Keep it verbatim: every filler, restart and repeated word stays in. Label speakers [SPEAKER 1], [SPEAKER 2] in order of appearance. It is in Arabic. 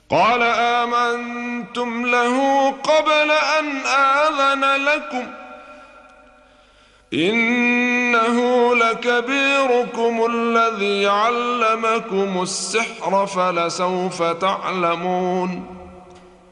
[SPEAKER 1] قال آمنتم له قبل أن آذن لكم إنه لكبيركم الذي علمكم السحر فلسوف تعلمون